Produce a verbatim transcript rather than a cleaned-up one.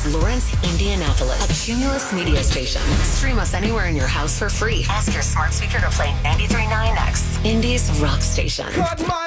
Lawrence, Indianapolis. A Cumulus media station. Stream us anywhere in your house for free. Ask your smart speaker to play ninety-three point nine X. Indy's rock station. Cut my